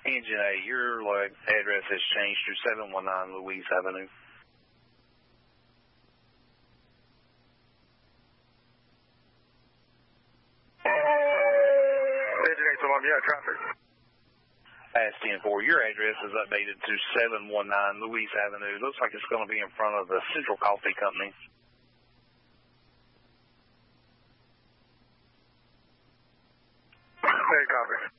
Engine A, your address has changed to 719 Louise Avenue. Engine A, yeah, traffic. Pass 10-4, your address is updated to 719 Louise Avenue. Looks like it's going to be in front of the Central Coffee Company. Hey, copy.